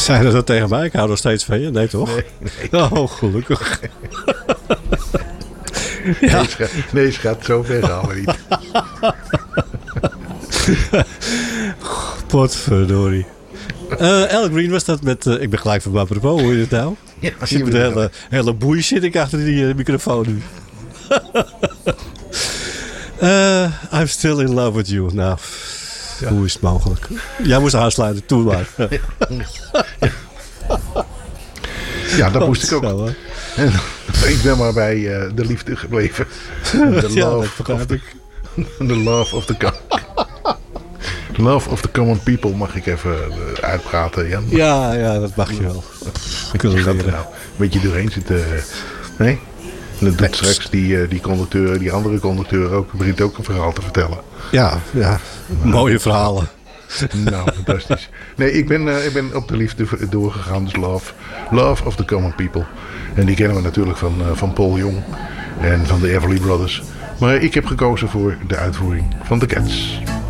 Zei je dat tegen mij? Ik hou nog steeds van je. Nee, toch? Nee. Oh, gelukkig. Ja. Nee, schat, zo ver gaan we niet. Potverdorie. Al Green was dat met... ik ben gelijk van mijn apropos, hoor je het nou? Ja, Ik zie met de hele boei zit ik achter die microfoon nu. I'm still in love with you. Nou, hoe is het mogelijk? Jij moest aansluiten, toen maar. Ja, dat moest ik ook. Zo, Ik ben maar bij de liefde gebleven. The love of the love of the common people mag ik even uitpraten, Jan. Ja, dat mag je wel. Ik wil Je het gaat er leren. nou een beetje doorheen zitten. Nee? En dat doet straks die conducteur, die andere conducteur ook, begint ook een verhaal te vertellen. Ja. Mooie verhalen. Nou, fantastisch. Nee, ik ben op de liefde doorgegaan. Dus Love of the Common People. En die kennen we natuurlijk van Paul Young en van de Everly Brothers. Maar ik heb gekozen voor de uitvoering van The Cats.